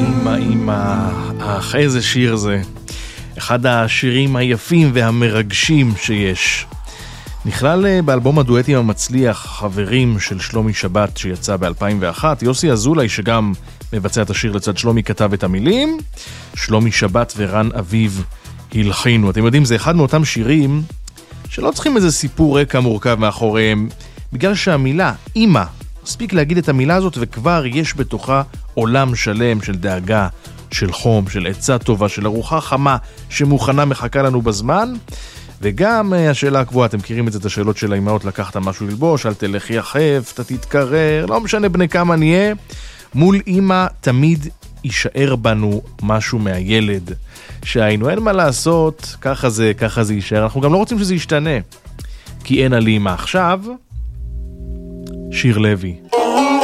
אמא, אך איזה שיר זה. אחד השירים היפים והמרגשים שיש. נכלל באלבום הדואטים המצליח חברים של שלומי שבת שיצא ב-2001. יוסי אזולאי שגם מבצע את השיר לצד שלומי כתב את המילים. שלומי שבת ורן אביב הלחינו. אתם יודעים, זה אחד מאותם שירים שלא צריכים איזה סיפור רקע מורכב מאחוריהם, בגלל שהמילה אמא, מספיק להגיד את המילה הזאת וכבר יש בתוכה עולם שלם של דאגה, של חום, של עצה טובה, של ארוחה חמה שמוכנה מחכה לנו בזמן. וגם השאלה הקבועה, אתם מכירים את זה, את השאלות של האימהות, לקחת משהו ללבוש, אל תלך יחף, אתה תתקרר, לא משנה בני כמה נהיה, מול אמא תמיד יישאר בנו משהו מהילד שהיינו, אין מה לעשות, ככה זה יישאר. אנחנו גם לא רוצים שזה ישתנה, כי אין על אמא. עכשיו שיר לוי.